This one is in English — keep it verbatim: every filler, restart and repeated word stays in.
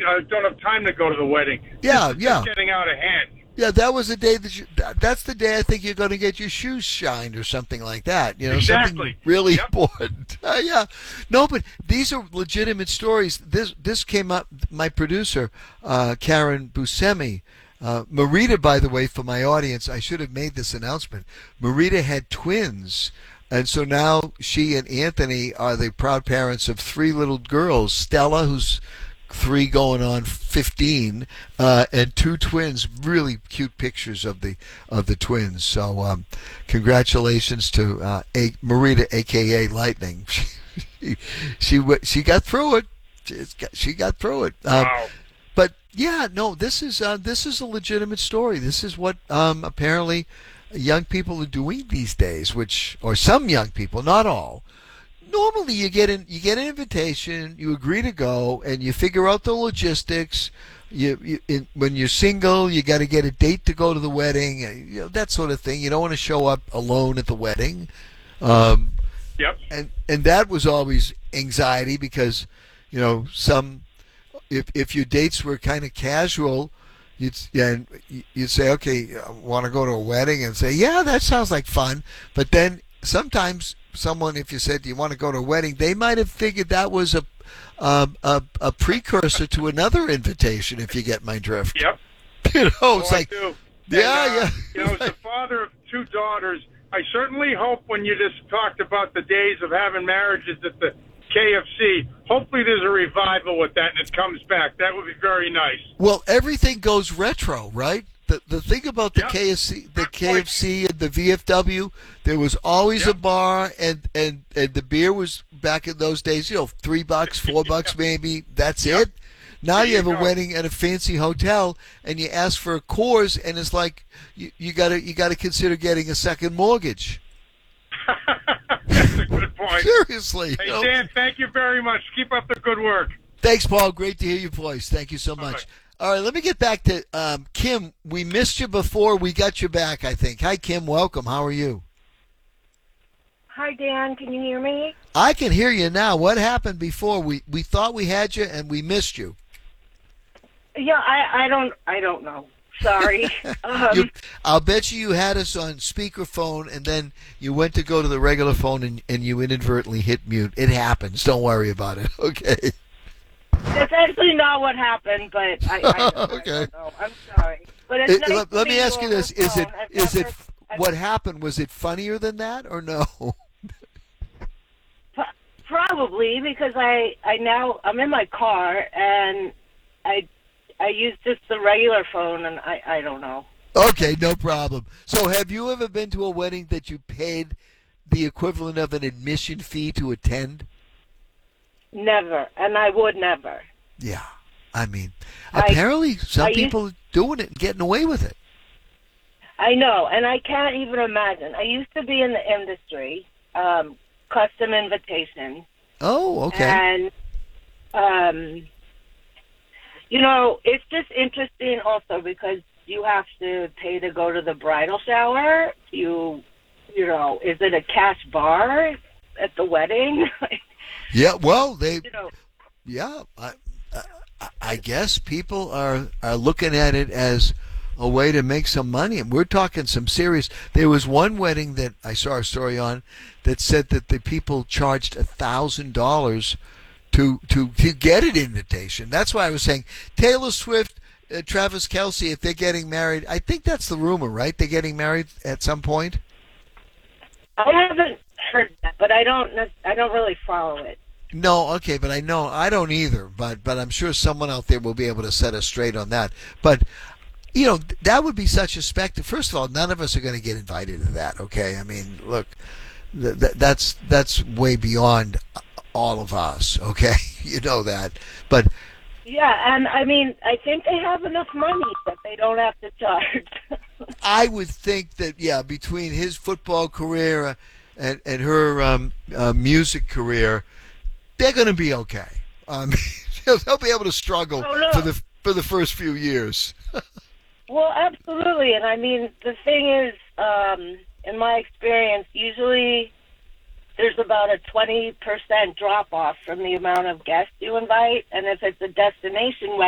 I don't have time to go to the wedding. Yeah, This is yeah. just getting out of hand. Yeah, that was the day that you, that- that's the day I think you're going to get your shoes shined or something like that. You know, Exactly. something really Yep. important. Uh, yeah, no, but these are legitimate stories. This this came up. My producer, uh, Karen Buscemi, uh, Marita, by the way, for my audience, I should have made this announcement. Marita had twins. And so now she and Anthony are the proud parents of three little girls. Stella, who's three going on fifteen, uh, and two twins. Really cute pictures of the of the twins. So um, congratulations to uh, a- Marita, aka Lightning. she, she w- she got through it. She's got- She got through it. Um, Wow. but yeah, no, this is uh, this is a legitimate story. This is what um, apparently young people are doing these days. Which, or some young people, not all. Normally, you get an you get an invitation, you agree to go, and you figure out the logistics. You, you in, when you're single, you got to get a date to go to the wedding, uh, you know, that sort of thing. You don't want to show up alone at the wedding, um, Yep. and and that was always anxiety because, you know, some if if your dates were kind of casual, you'd and you'd say, okay, I want to go to a wedding, and say, yeah, that sounds like fun, but then sometimes someone, if you said, do you want to go to a wedding, they might have figured that was a um, a, a precursor to another invitation, if you get my drift. Yep. You know, Oh, it's I like, do. yeah, And, uh, yeah. You know, as the father of two daughters, I certainly hope when you just talked about the days of having marriages at the K F C, hopefully there's a revival with that and it comes back. That would be very nice. Well, everything goes retro, right? The the thing about the Yep. K F C, the Good K point. F C and the V F W, there was always Yep. a bar, and, and, and the beer was back in those days, you know, three bucks, four bucks maybe. That's Yep. it. Now There you you have a go. wedding at a fancy hotel, and you ask for a Coors, and it's like you, you gotta you gotta consider getting a second mortgage. That's a good point. Seriously. Hey, you know? Dan, thank you very much. Keep up the good work. Thanks, Paul. Great to hear your voice. Thank you so much. right. All right, let me get back to um, Kim. We missed you before. We got you back, I think. Hi, Kim. Welcome. How are you? Hi, Dan. Can you hear me? I can hear you now. What happened before? We we thought we had you, and we missed you. Yeah, I, I don't I don't know. Sorry. um, you. I'll bet you you had us on speakerphone, and then you went to go to the regular phone, and, and you inadvertently hit mute. It happens. Don't worry about it. Okay. That's actually not what happened, but I, I, I Okay. don't know. I'm sorry. But it's It- nice let, to let me meet ask you over this: the Is it phone. I've is it never- I've- what happened? Was it funnier than that, or no? Pro- Probably because I I now I'm in my car and I I use just the regular phone and I I don't know. Okay, no problem. So, have you ever been to a wedding that you paid the equivalent of an admission fee to attend? Never, and I would never. Yeah. I mean, I- apparently some I used- people are doing it and getting away with it. I know, and I can't even imagine. I used to be in the industry, um, custom invitation, Oh, okay. and um, you know, it's just interesting also because you have to pay to go to the bridal shower. You, you know, is it a cash bar at the wedding? Yeah, well, they, you know, yeah, I, I, I guess people are, are looking at it as a way to make some money. And we're talking some serious. There was one wedding that I saw a story on that said that the people charged a thousand dollars to to to get an invitation. That's why I was saying Taylor Swift, uh, Travis Kelce, if they're getting married, I think that's the rumor, right? They're getting married at some point. I haven't heard that, but I don't. nec- I don't really follow it. No, okay, but I know I don't either. But but I'm sure someone out there will be able to set us straight on that. But you know, th- that would be such a spectacle. First of all, none of us are going to get invited to that. Okay, I mean, look, th- th- that's that's way beyond all of us. Okay, you know that. But Yeah, and I mean, I think they have enough money that they don't have to charge. I would think that yeah, between his football career uh, and and her um, uh, music career, they're going to be okay. Um, they'll, they'll be able to struggle Oh, no. for the for the first few years. Well, absolutely, and I mean, the thing is, um, in my experience, usually there's about a twenty percent drop off from the amount of guests you invite, and if it's a destination